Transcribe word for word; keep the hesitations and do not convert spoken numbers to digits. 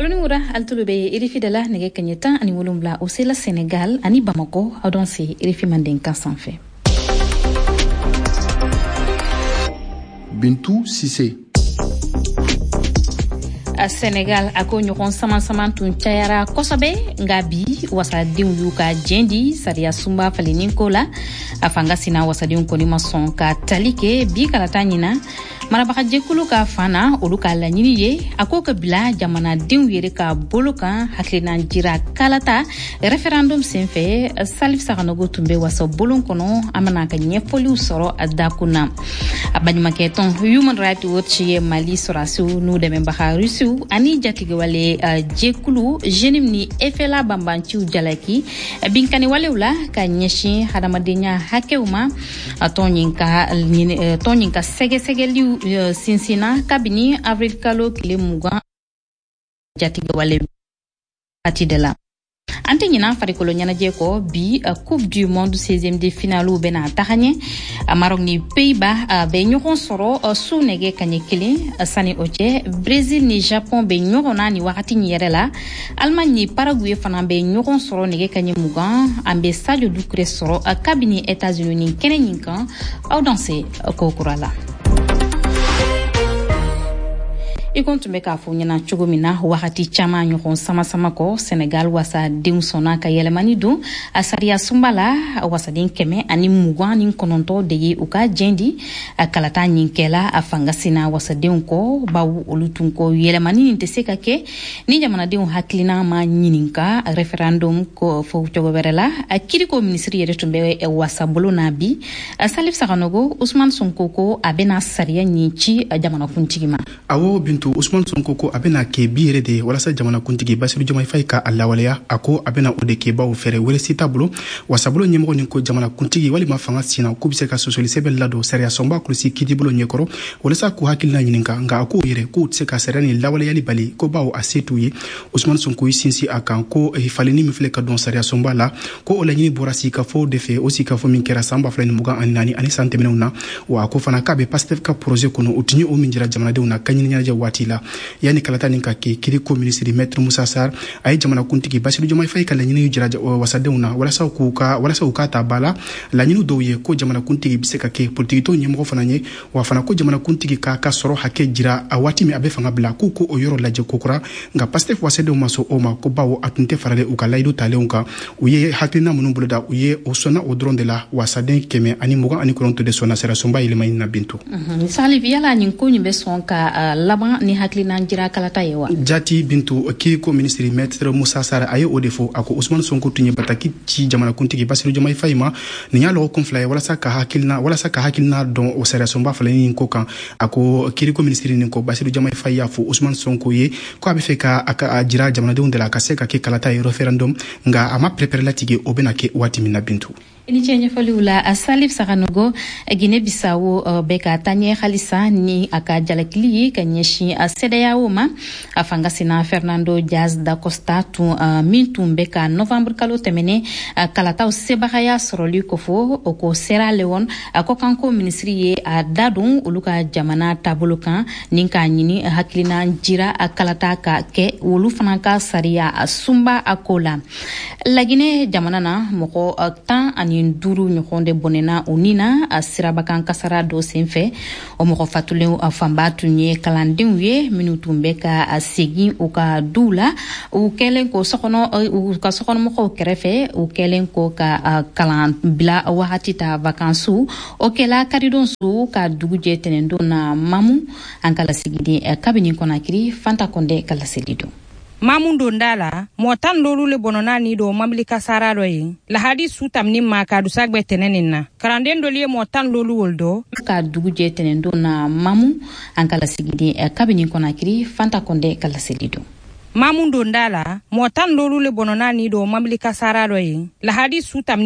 Alunimura altulube irifi de la nege kanyeta ani wolumla au sela Sénégal ani Bamako a dansé irifi mandenka sans fait. Bintou Cissé. A Sénégal ako ɲɔgɔn saman-saman tun cayara kosɛbɛ nga bi wasadenw y'u ka jɛndi sariya sunba falenin ko la a fanga sina wasadenw kɔni ma sɔn ka tali kɛ bi kalata ɲina marabagajɛkulu ka fana olu ka laɲini ye a ko ka bila jamanadenw yɛrɛ ka bolo kan hakilina jira kalata referendum senfɛ Salif Saganogo tun bɛ wasa bolon kɔnɔ an bena ka ɲɛfɔliw sɔrɔ a dakun na a baɲumankɛ tɔn Human Rights Watch ye Mali sɔrasiw n'u dɛmɛbaga Rusiw ani jatigɛwale uh, jɛkulu jenim ni efela banbanciw jalaki uh, binkaniwalew la ka ɲɛsin hadamadenya hakɛw ma uh, tɔn ɲin ka uh, tɔn ɲin ka sɛgɛsɛgɛliw uh, sinsina kabini avril kalo tile mugan jatigɛwale ati de la ante ɲina farikolo ɲɛnajɛ kɔ bi uh, coupe du monde seizième de finale bena tagaɲɛ uh, Maroc ni Pays-Bas uh, bɛ ɲɔgɔn sɔrɔ uh, su nɛgɛ kaɲɛ kelen uh, sani o cɛ Brésil ni Japon bɛ ɲɔgɔn na ni wagati ɲi yɛrɛ la Allemagne ni Paraguay fana bɛ ɲɔgɔn sɔrɔ nɛgɛ kaɲɛ mugan an bɛ Sadio Doucouré sɔrɔ uh, kabini États-Unis ni kɛnɛ ɲin kan aw danse uh, kokura la. Ikon tun bɛ k'a fɔ ɲɛna cogo min na wagati caman ɲɔgɔn sama-sama kɔ Sénégal wasa denw sɔnna ka yɛlɛmani don a sariya sunba la wasaden kɛmɛ ani mugan ni kɔnɔntɔn de ye u ka jɛndi a kalata ɲin kɛla a fanga sina wasadenw kɔ bawo olu tun kɔ yɛlɛmani nin tɛ se ka kɛ ni jamanadenw hakilina ma ɲininka referendum ko fɔ cogo wɛrɛ la a kiriko minisiri yɛrɛ tun bɛ wasa bolo na bi Salif Saganogo Ousmane Sonko ko a bɛna sariya ɲin ci jamanakuntigi ma. Awo Bintu Ousmane Sonko ko a bɛna kɛ bi yɛrɛ de walasa jamanakuntigi Bassirou Diomaye Faye ka a lawaleya a ko a bɛna o de kɛ bawo fɛrɛ wɛrɛ si t'a bolo wasabolo ɲɛmɔgɔ nin ko jamanakuntigi walima fanga sina k'u bɛ se ka sosoli sɛbɛn ladon sariya sɔnba kulusi kiitibolo ɲɛkɔrɔ walasa k'u hakilina ɲininka nka a k'o yɛrɛ k'u tɛ se ka sariya nin lawaleyali bali ko bawo a se t'u ye Ousmane Sonko yi sinsin a kan ko faleni min filɛ ka dɔn sariya sɔnba la ko o laɲini bɔra sikafo de fɛ o sikafo min kɛra san ba fila ni mugan ani naani ani san tɛmɛnenw na wa a ko fana k'a bɛ Pastef ka projet kɔnɔ o tun ye o min jira jamanadenw na ka ɲini ɲɛnajɛ waati la yani kalata nin ka kɛ kiriko minisiri Maître Moussa Sarr a ye jamanakuntigi Bassirou Diomaye Faye ka laɲiniw jira wasadenw na walasa k'u ka walasa u ka ta ba la laɲiniw dɔw ye ko jamanakuntigi bɛ se ka kɛ politikitɔw ɲɛmɔgɔ fana ye wa fana ko jamanakuntigi k'a ka sɔrɔ hakɛ jira a waati min a bɛ fanga bila k'u ko o yɔrɔ lajɛ kokura nka Pastef wasadenw ma sɔn o ma ko bawo a tun tɛ faralen u ka layidu talenw kan u ye hakilina minnu boloda u ye o sɔnna o dɔrɔn de la wasaden kɛmɛ ani mugan ani kɔnɔntɔn de sɔnna sariya sɔnba yɛlɛmani na Bintu. Salif yala nin ko nin bɛ sɔn ka laban ni hakilina jira kalata ye wa jati Bintu kiriko minisiri Maître Moussa Sarr a ye o de fɔ a ko Ousmane Sonko tun ye bataki ci jamanakuntigi Bassirou Diomaye Faye ma nin y'a lɔgɔ kun fila ye walasa ka hakilina walasa ka hakilina dɔn o sariya sɔnba faleni nin ko kan a ko kiriko minisiri nin ko Bassirou Diomaye Faye y'a fɔ Ousmane Sonko ye ko a bɛ fɛ ka a jira jamanadenw de la ka se ka kɛ kalata ye referendum nka a ma prépare latigɛ o bɛna kɛ waati min na Bintu. Ini cɛ ɲɛfɔliw la a Salif Saganogo Guinée Bissau bɛ ka taɲɛ halisa ni a ka jalakili ye ka ɲɛsin a C D A O ma a fanga sina Fernando Diaz da Costa tun uh, min tun bɛ ka novembre kalo tɛmɛnen uh, kalataw sebagaya sɔrɔli kofɔ o ko Sierra Leone a ko kanko minisiri ye a dadon olu ka jamana taabolo kan ni k'a ɲini hakilina jira a kalata ka kɛ olu fana ka sariya a sunba a ko la Laginɛ jamana na mɔgɔ uh, tan ani duuru ɲɔgɔn de bɔnɛna o ni na a sirabakan kasara dɔ senfɛ o mɔgɔ fatulen a fanba tun ye kalandenw ye minnu tun bɛ ka a segin u ka duw la u kɛlen ko sɔkɔnɔ u ka sɔkɔnɔmɔgɔw kɛrɛfɛ u kɛlen ko ka kalan bila wagati ta vacances o kɛla karidon su ka dugujɛ tɛnɛndon na Mamu an ka lasigiden kabini Konakiri Fanta Konde ka laseli don. Mamun dondala motan lolu le bonona ni do mamli kasara do yi lahadi sutam ni ma ka du sagbe tenenen na karanden do liye motan lolu woldo ka duguje tenendo na Mamu an kala sigidi kabini Konakiri Fanta Konde kala selido. Mamun dondala motan lolu le bonona ni do mamli kasara do yi lahadi sutam